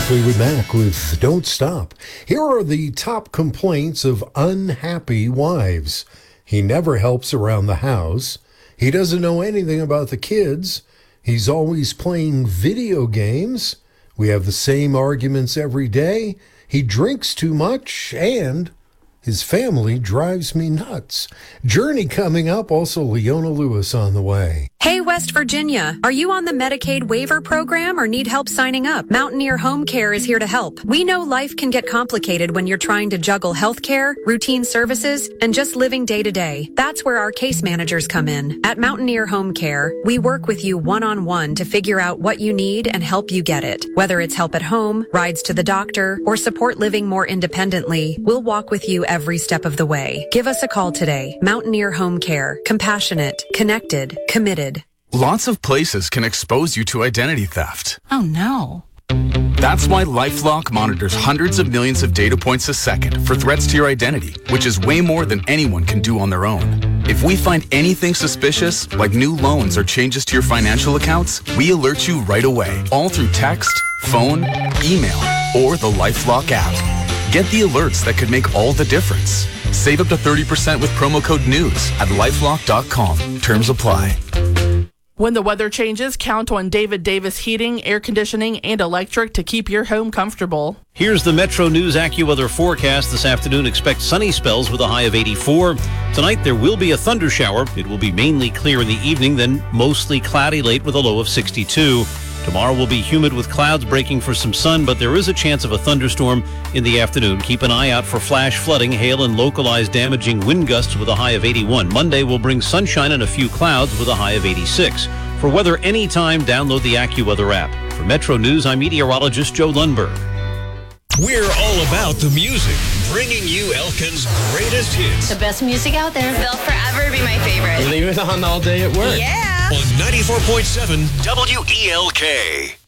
Fleetwood Mac with Don't Stop. Here are the top complaints of unhappy wives. He never helps around the house. He doesn't know anything about the kids. He's always playing video games. We have the same arguments every day. He drinks too much, and his family drives me nuts. Journey coming up, also Leona Lewis on the way. Hey, West Virginia, are you on the Medicaid waiver program or need help signing up? Mountaineer Home Care is here to help. We know life can get complicated when you're trying to juggle health care, routine services, and just living day to day. That's where our case managers come in. At Mountaineer Home Care, we work with you one-on-one to figure out what you need and help you get it. Whether it's help at home, rides to the doctor, or support living more independently, we'll walk with you every step of the way. Give us a call today. Mountaineer Home Care. Compassionate, connected, committed. Lots of places can expose you to identity theft. Oh, no. That's why LifeLock monitors hundreds of millions of data points a second for threats to your identity, which is way more than anyone can do on their own. If we find anything suspicious, like new loans or changes to your financial accounts, we alert you right away, all through text, phone, email, or the LifeLock app. Get the alerts that could make all the difference. Save up to 30% with promo code NEWS at LifeLock.com. Terms apply. When the weather changes, count on David Davis Heating, Air Conditioning, and Electric to keep your home comfortable. Here's the Metro News AccuWeather forecast. This afternoon, expect sunny spells with a high of 84. Tonight, there will be a thunder shower. It will be mainly clear in the evening, then mostly cloudy late with a low of 62. Tomorrow will be humid with clouds breaking for some sun, but there is a chance of a thunderstorm in the afternoon. Keep an eye out for flash flooding, hail, and localized damaging wind gusts with a high of 81. Monday will bring sunshine and a few clouds with a high of 86. For weather anytime, download the AccuWeather app. For Metro News, I'm meteorologist Joe Lundberg. We're all about the music, bringing you Elkin's greatest hits. The best music out there. They'll forever be my favorite. Leave it on all day at work. Yeah. On 94.7 WELK.